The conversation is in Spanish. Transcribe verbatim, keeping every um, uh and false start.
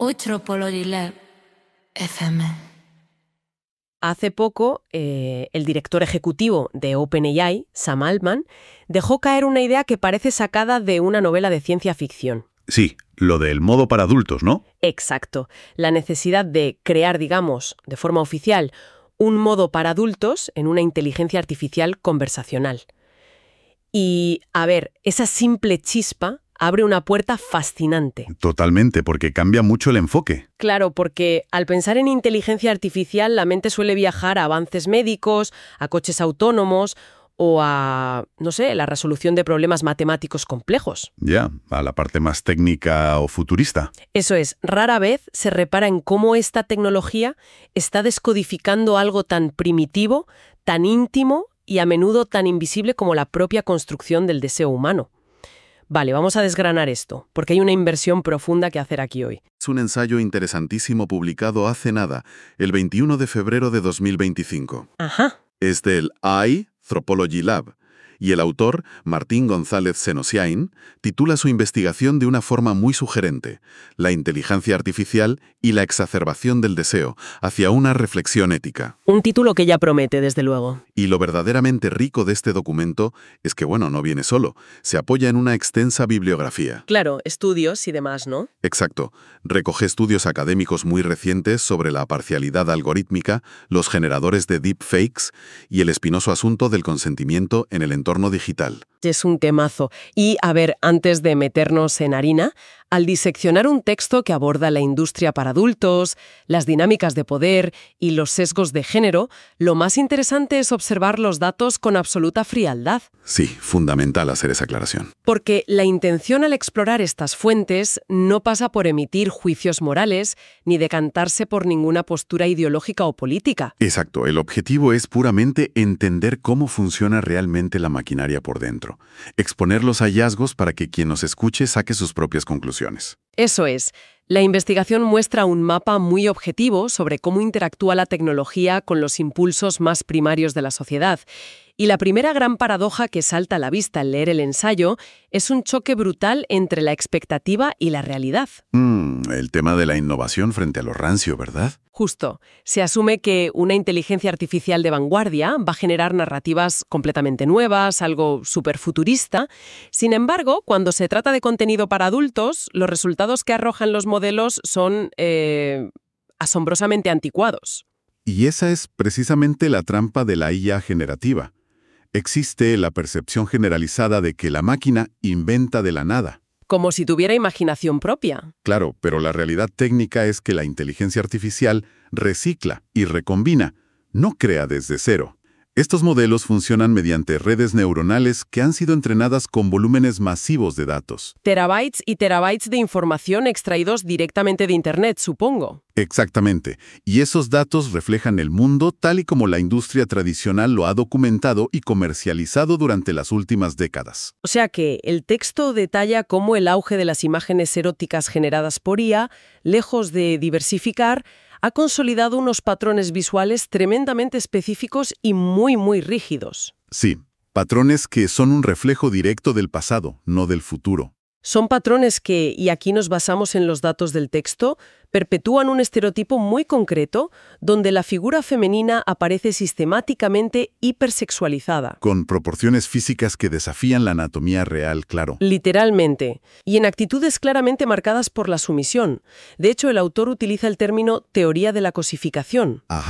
Utropology Lab F M. Hace poco, eh, el director ejecutivo de OpenAI, Sam Altman, dejó caer una idea que parece sacada de una novela de ciencia ficción. Sí, lo del modo para adultos, ¿no? Exacto. La necesidad de crear, digamos, de forma oficial, un modo para adultos en una inteligencia artificial conversacional. Y, a ver, esa simple chispa abre una puerta fascinante. Totalmente, porque cambia mucho el enfoque. Claro, porque al pensar en inteligencia artificial, la mente suele viajar a avances médicos, a coches autónomos o a, no sé, la resolución de problemas matemáticos complejos. Ya, a la parte más técnica o futurista. Eso es, rara vez se repara en cómo esta tecnología está descodificando algo tan primitivo, tan íntimo y a menudo tan invisible como la propia construcción del deseo humano. Vale, vamos a desgranar esto, porque hay una inversión profunda que hacer aquí hoy. Es un ensayo interesantísimo publicado hace nada, el veintiuno de febrero de dos mil veinticinco. Ajá. Es del Utropology Lab, y el autor, Martín González Senosiain, titula su investigación de una forma muy sugerente: la inteligencia artificial y la exacerbación del deseo, hacia una reflexión ética. Un título que ya promete, desde luego. Y lo verdaderamente rico de este documento es que, bueno, no viene solo, se apoya en una extensa bibliografía. Claro, estudios y demás, ¿no? Exacto. Recoge estudios académicos muy recientes sobre la parcialidad algorítmica, los generadores de deepfakes y el espinoso asunto del consentimiento en el entorno digital. Es un temazo. Y, a ver, antes de meternos en harina, al diseccionar un texto que aborda la industria para adultos, las dinámicas de poder y los sesgos de género, lo más interesante es observar los datos con absoluta frialdad. Sí, fundamental hacer esa aclaración. Porque la intención al explorar estas fuentes no pasa por emitir juicios morales ni decantarse por ninguna postura ideológica o política. Exacto. El objetivo es puramente entender cómo funciona realmente la maquinaria por dentro. Exponer los hallazgos para que quien nos escuche saque sus propias conclusiones. Eso es. La investigación muestra un mapa muy objetivo sobre cómo interactúa la tecnología con los impulsos más primarios de la sociedad. Y la primera gran paradoja que salta a la vista al leer el ensayo es un choque brutal entre la expectativa y la realidad. Mm, el tema de la innovación frente a lo rancio, ¿verdad? Justo. Se asume que una inteligencia artificial de vanguardia va a generar narrativas completamente nuevas, algo súper futurista. Sin embargo, cuando se trata de contenido para adultos, los resultados que arrojan los modelos son eh, asombrosamente anticuados. Y esa es precisamente la trampa de la I A generativa. Existe la percepción generalizada de que la máquina inventa de la nada. Como si tuviera imaginación propia. Claro, pero la realidad técnica es que la inteligencia artificial recicla y recombina, no crea desde cero. Estos modelos funcionan mediante redes neuronales que han sido entrenadas con volúmenes masivos de datos. Terabytes y terabytes de información extraídos directamente de Internet, supongo. Exactamente. Y esos datos reflejan el mundo tal y como la industria tradicional lo ha documentado y comercializado durante las últimas décadas. O sea que el texto detalla cómo el auge de las imágenes eróticas generadas por I A, lejos de diversificar, ha consolidado unos patrones visuales tremendamente específicos y muy, muy rígidos. Sí, patrones que son un reflejo directo del pasado, no del futuro. Son patrones que, y aquí nos basamos en los datos del texto, perpetúan un estereotipo muy concreto donde la figura femenina aparece sistemáticamente hipersexualizada. Con proporciones físicas que desafían la anatomía real, claro. Literalmente. Y en actitudes claramente marcadas por la sumisión. De hecho, el autor utiliza el término teoría de la cosificación. Ajá.